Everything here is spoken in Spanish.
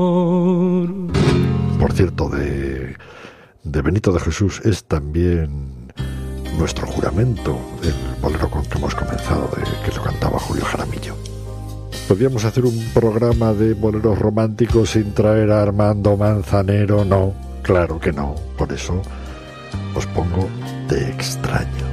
Por cierto, de Benito de Jesús es también nuestro juramento, el bolero con que hemos comenzado, que lo cantaba Julio Jaramillo. ¿Podríamos hacer un programa de boleros románticos sin traer a Armando Manzanero? No, claro que no. Por eso os pongo Te extraño.